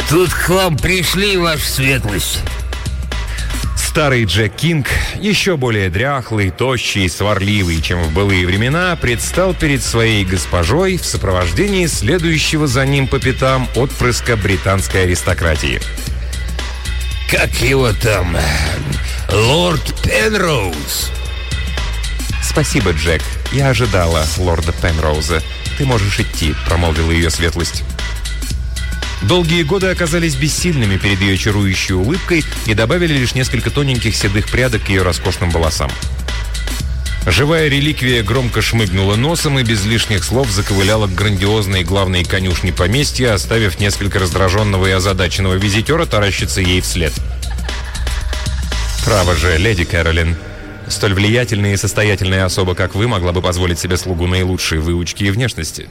Тут к вам пришли, ваша светлость. Старый Джек Кинг, еще более дряхлый, тощий и сварливый, чем в былые времена, предстал перед своей госпожой в сопровождении следующего за ним по пятам отпрыска британской аристократии. Как его там? Лорд Пенроуз. «Спасибо, Джек. Я ожидала лорда Пенроуза. Ты можешь идти», — промолвила ее светлость. Долгие годы оказались бессильными перед ее чарующей улыбкой и добавили лишь несколько тоненьких седых прядок к ее роскошным волосам. Живая реликвия громко шмыгнула носом и без лишних слов заковыляла к грандиозной главной конюшне поместья, оставив несколько раздраженного и озадаченного визитера таращиться ей вслед. «Право же, леди Кэролин, столь влиятельная и состоятельная особа, как вы, могла бы позволить себе слугу наилучшей выучки и внешности.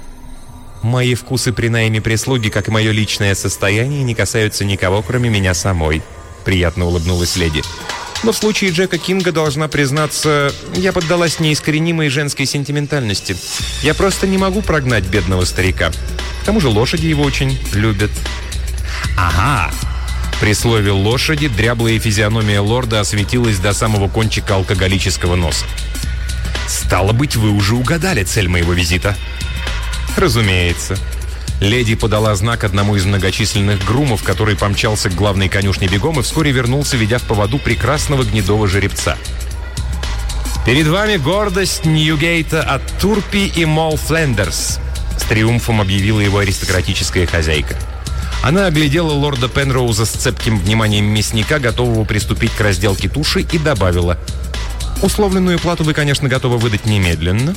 Мои вкусы при найме прислуги, как и мое личное состояние, не касаются никого, кроме меня самой», — приятно улыбнулась леди. «Но в случае Джека Кинга, должна признаться, я поддалась неискоренимой женской сентиментальности. Я просто не могу прогнать бедного старика. К тому же лошади его очень любят». «Ага!» При слове «лошади» дряблая физиономия лорда осветилась до самого кончика алкоголического носа. «Стало быть, вы уже угадали цель моего визита». «Разумеется». Леди подала знак одному из многочисленных грумов, который помчался к главной конюшне бегом и вскоре вернулся, ведя в поводу прекрасного гнедого жеребца. «Перед вами гордость Ньюгейта от Турпи и Мол Флендерс», — с триумфом объявила его аристократическая хозяйка. Она оглядела лорда Пенроуза с цепким вниманием мясника, готового приступить к разделке туши, и добавила: «Условленную плату вы, конечно, готовы выдать немедленно».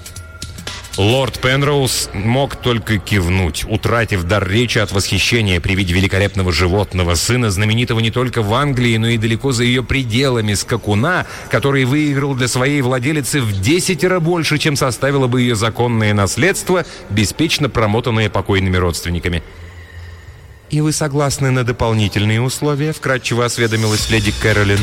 Лорд Пенроуз мог только кивнуть, утратив дар речи от восхищения при виде великолепного животного, сына знаменитого не только в Англии, но и далеко за ее пределами, скакуна, который выиграл для своей владелицы в 10 больше, чем составило бы ее законное наследство, беспечно промотанное покойными родственниками. «И вы согласны на дополнительные условия?» — вкратчиво осведомилась леди Кэролин.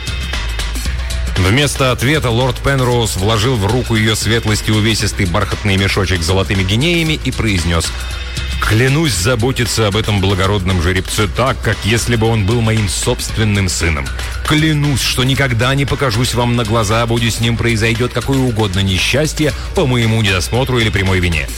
Вместо ответа лорд Пенроуз вложил в руку ее светлости увесистый бархатный мешочек с золотыми гинеями и произнес: «Клянусь заботиться об этом благородном жеребце так, как если бы он был моим собственным сыном. Клянусь, что никогда не покажусь вам на глаза, будь с ним произойдет какое угодно несчастье по моему недосмотру или прямой вине».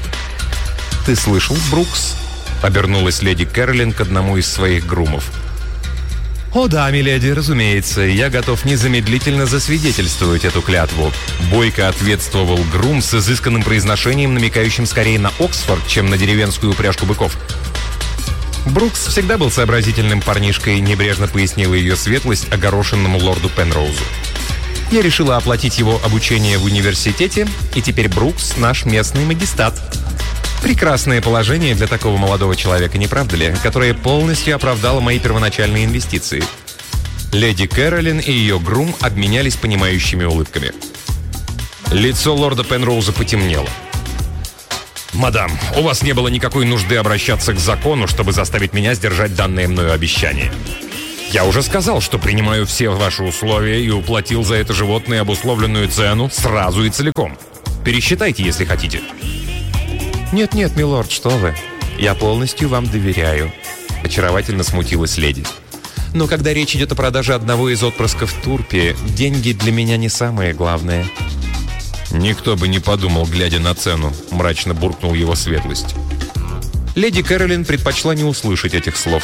«Ты слышал, Брукс?» — обернулась леди Кэролин к одному из своих грумов. «О да, миледи, разумеется, я готов незамедлительно засвидетельствовать эту клятву», — бойко ответствовал грум с изысканным произношением, намекающим скорее на Оксфорд, чем на деревенскую упряжку быков. «Брукс всегда был сообразительным парнишкой», — небрежно пояснила ее светлость огорошенному лорду Пенроузу. «Я решила оплатить его обучение в университете, и теперь Брукс — наш местный магистрат». Прекрасное положение для такого молодого человека, не правда ли, которое полностью оправдало мои первоначальные инвестиции. Леди Кэролин и ее грум обменялись понимающими улыбками. Лицо лорда Пенроуза потемнело. «Мадам, у вас не было никакой нужды обращаться к закону, чтобы заставить меня сдержать данное мною обещание. Я уже сказал, что принимаю все ваши условия и уплатил за это животное обусловленную цену сразу и целиком. Пересчитайте, если хотите». «Нет-нет, милорд, что вы. Я полностью вам доверяю», — очаровательно смутилась леди. «Но когда речь идет о продаже одного из отпрысков Турпи, деньги для меня не самое главное». «Никто бы не подумал, глядя на цену», — мрачно буркнул его светлость. Леди Кэролин предпочла не услышать этих слов.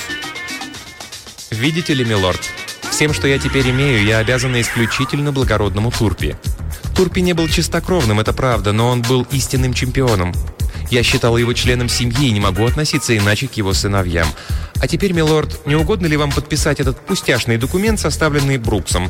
«Видите ли, милорд, всем, что я теперь имею, я обязана исключительно благородному Турпи. Турпи не был чистокровным, это правда, но он был истинным чемпионом. Я считала его членом семьи и не могу относиться иначе к его сыновьям. А теперь, милорд, не угодно ли вам подписать этот пустяшный документ, составленный Бруксом?»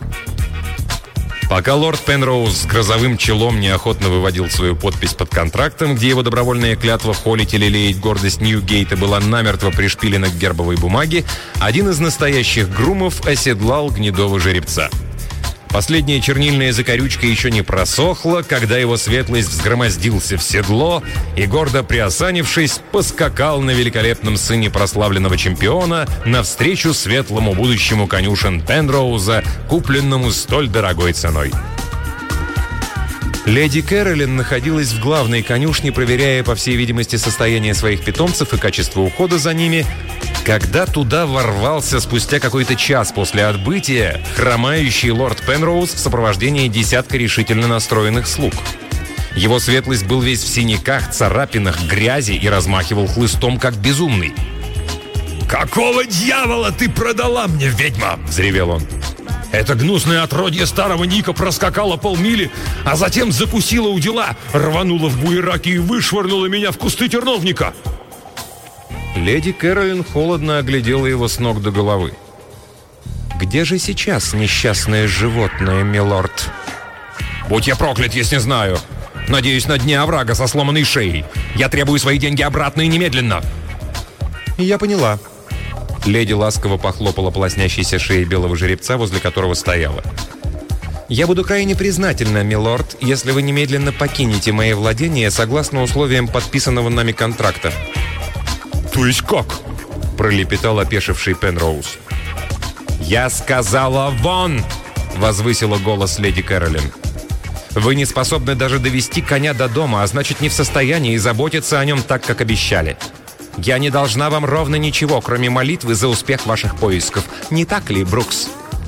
Пока лорд Пенроуз с грозовым челом неохотно выводил свою подпись под контрактом, где его добровольная клятва холить или леять гордость Ньюгейта была намертво пришпилена к гербовой бумаге, один из настоящих грумов оседлал гнедого жеребца. Последняя чернильная закорючка еще не просохла, когда его светлость взгромоздился в седло и, гордо приосанившись, поскакал на великолепном сыне прославленного чемпиона навстречу светлому будущему конюшен Пенроуза, купленному столь дорогой ценой. Леди Кэролин находилась в главной конюшне, проверяя, по всей видимости, состояние своих питомцев и качество ухода за ними, когда туда ворвался спустя какой-то час после отбытия хромающий лорд Пенроуз в сопровождении десятка решительно настроенных слуг. Его светлость был весь в синяках, царапинах, грязи и размахивал хлыстом, как безумный. «Какого дьявола ты продала мне, ведьма?» – взревел он. Это гнусное отродье старого Ника проскакало полмили, а затем закусило у дела, рвануло в буераки и вышвырнуло меня в кусты терновника. Леди Кэролин холодно оглядела его с ног до головы. «Где же сейчас несчастное животное, милорд?» «Будь я проклят, если не знаю. Надеюсь, на дне оврага со сломанной шеей. Я требую свои деньги обратно и немедленно». «Я поняла». Леди ласково похлопала по лоснящейся шее белого жеребца, возле которого стояла. «Я буду крайне признательна, милорд, если вы немедленно покинете мои владения согласно условиям подписанного нами контракта». «То есть как?» – пролепетал опешивший Пенроуз. «Я сказала вон!» – возвысила голос леди Кэролин. «Вы не способны даже довести коня до дома, а значит, не в состоянии заботиться о нем так, как обещали. Я не должна вам ровно ничего, кроме молитвы за успех ваших поисков. Не так ли, Брукс?»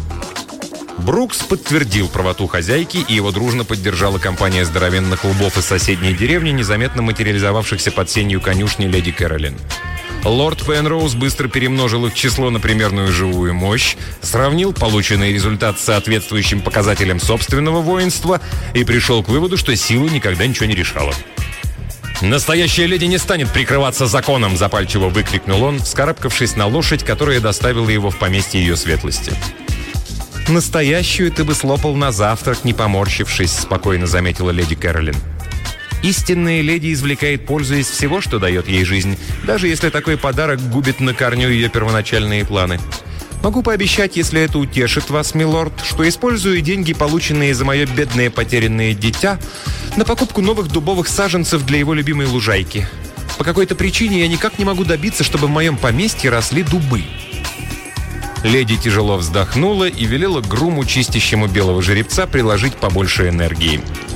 Брукс подтвердил правоту хозяйки, и его дружно поддержала компания здоровенных лбов из соседней деревни, незаметно материализовавшихся под сенью конюшни леди Кэролин. Лорд Пенроуз быстро перемножил их число на примерную живую мощь, сравнил полученный результат с соответствующим показателем собственного воинства и пришел к выводу, что сила никогда ничего не решала. «Настоящая леди не станет прикрываться законом!» – запальчиво выкрикнул он, вскарабкавшись на лошадь, которая доставила его в поместье ее светлости. «Настоящую ты бы слопал на завтрак, не поморщившись», – спокойно заметила леди Кэролин. «Истинная леди извлекает пользу из всего, что дает ей жизнь, даже если такой подарок губит на корню ее первоначальные планы. Могу пообещать, если это утешит вас, милорд, что использую деньги, полученные за мое бедное потерянное дитя, на покупку новых дубовых саженцев для его любимой лужайки. По какой-то причине я никак не могу добиться, чтобы в моем поместье росли дубы». Леди тяжело вздохнула и велела груму, чистящему белого жеребца, приложить побольше энергии.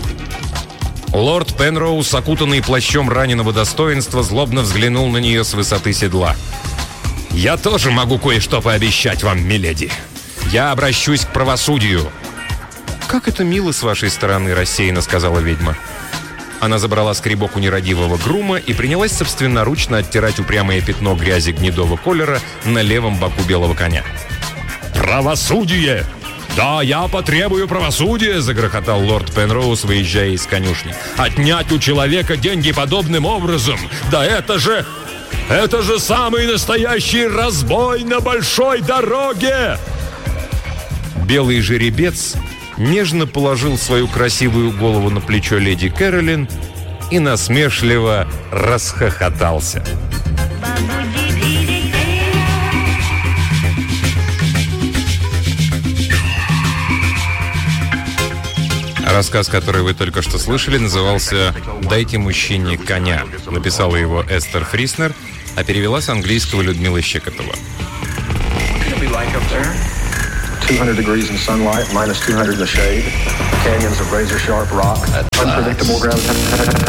Лорд Пенроуз, окутанный плащом раненого достоинства, злобно взглянул на нее с высоты седла. «Я тоже могу кое-что пообещать вам, миледи. Я обращусь к правосудию». «Как это мило с вашей стороны», — рассеянно сказала ведьма. Она забрала скребок у нерадивого грума и принялась собственноручно оттирать упрямое пятно грязи гнедого колера на левом боку белого коня. «Правосудие! Да, я потребую правосудия!» — загрохотал лорд Пенроуз, выезжая из конюшни. «Отнять у человека деньги подобным образом! Да это же самый настоящий разбой на большой дороге!» Белый жеребец нежно положил свою красивую голову на плечо леди Кэролин и насмешливо расхохотался. Рассказ, который вы только что слышали, назывался «Дайте мужчине коня». Написала его Эстер Фриснер, а перевела с английского Людмила Щекотова. 200 degrees in sunlight, minus 200 in the shade, canyons of razor-sharp rock, unpredictable ground